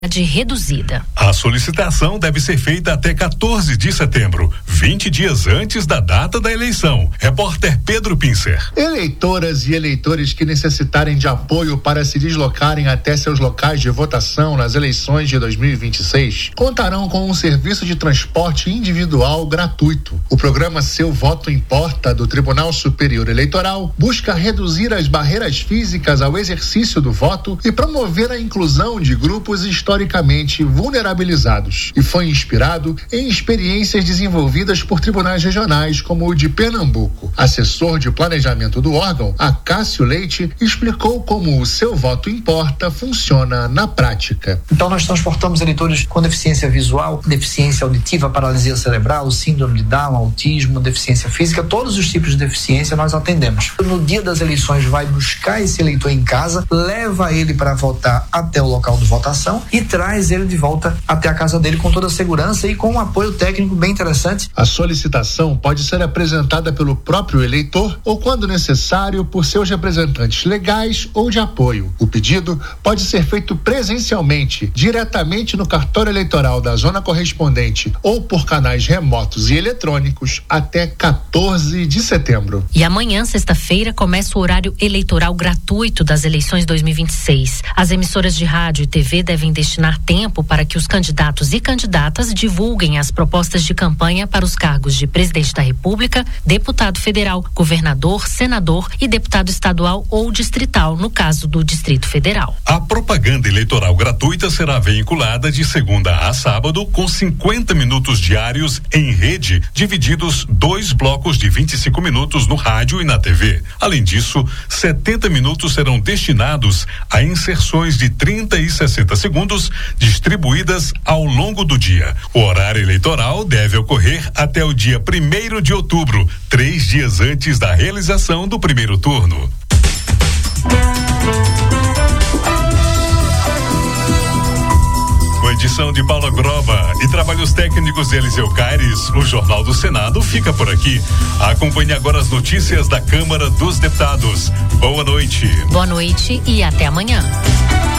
reduzida. A solicitação deve ser feita até 14 de setembro, 20 dias antes da data da eleição. Repórter Pedro Pincer. Eleitoras e eleitores que necessitarem de apoio para se deslocarem até seus locais de votação nas eleições de 2026 contarão com um serviço de transporte individual gratuito. O programa Seu Voto Importa do Tribunal Superior Eleitoral busca reduzir as barreiras físicas ao exercício do voto e promover a inclusão de grupos historicamente vulnerabilizados, e foi inspirado em experiências desenvolvidas por tribunais regionais como o de Pernambuco. Assessor de planejamento do órgão, Acácio Leite, explicou como o Seu Voto Importa funciona na prática. Então nós transportamos eleitores com deficiência visual, deficiência auditiva, paralisia cerebral, síndrome de Down, autismo, deficiência física, todos os tipos de deficiência nós atendemos. No dia das eleições vai buscar esse eleitor em casa, leva ele para votar até o local de votação e traz ele de volta até a casa dele com toda a segurança e com um apoio técnico bem interessante. A solicitação pode ser apresentada pelo próprio eleitor ou, quando necessário, por seus representantes legais ou de apoio. O pedido pode ser feito presencialmente, diretamente no cartório eleitoral da zona correspondente ou por canais remotos e eletrônicos até 14 de setembro. E amanhã, sexta-feira, começa o horário eleitoral gratuito das eleições 2026. As emissoras de rádio e TV devem destinar tempo para que os candidatos e candidatas divulguem as propostas de campanha para os cargos de presidente da República, deputado federal, governador, senador e deputado estadual ou distrital, no caso do Distrito Federal. A propaganda eleitoral gratuita será veiculada de segunda a sábado com 50 minutos diários em rede, divididos 2 blocos de 25 minutos no rádio e na TV. Além disso, 70 minutos serão destinados a inserções de 30 e 60 segundos distribuídas ao longo do dia. O horário eleitoral deve ocorrer até o dia 1º de outubro, 3 dias antes da realização do primeiro turno. Com edição de Paula Groba e trabalhos técnicos de Eliseu Caires, o Jornal do Senado fica por aqui. Acompanhe agora as notícias da Câmara dos Deputados. Boa noite. Boa noite e até amanhã.